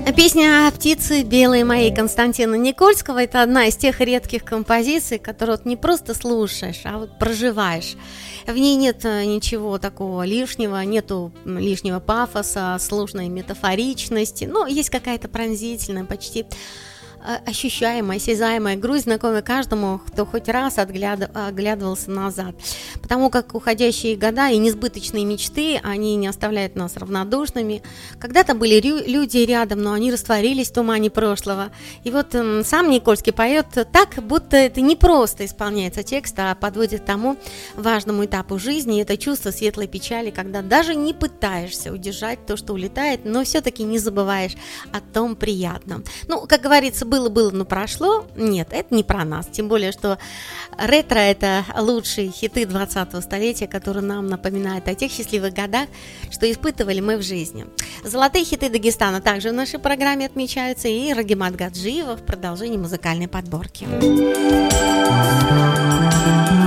Песня «Птицы белые мои» Константина Никольского – это одна из тех редких композиций, которые вот не просто слушаешь, а вот проживаешь. В ней нет ничего такого лишнего, нету лишнего пафоса, сложной метафоричности, но есть какая-то пронзительная, почти ощущаемая, осязаемая грусть, знакомая каждому, кто хоть раз оглядывался назад. Потому как уходящие года и несбыточные мечты, они не оставляют нас равнодушными. Когда-то были люди рядом, но они растворились в тумане прошлого. И вот сам Никольский поет так, будто это не просто исполняется текст, а подводит к тому важному этапу жизни. Это чувство светлой печали, когда даже не пытаешься удержать то, что улетает, но все-таки не забываешь о том приятном. Ну, как говорится, было, но прошло. Нет, это не про нас. Тем более, что ретро – это лучшие хиты 20-го столетия, которые нам напоминают о тех счастливых годах, что испытывали мы в жизни. Золотые хиты Дагестана также в нашей программе отмечаются, и Рагимат Гаджиева в продолжении музыкальной подборки.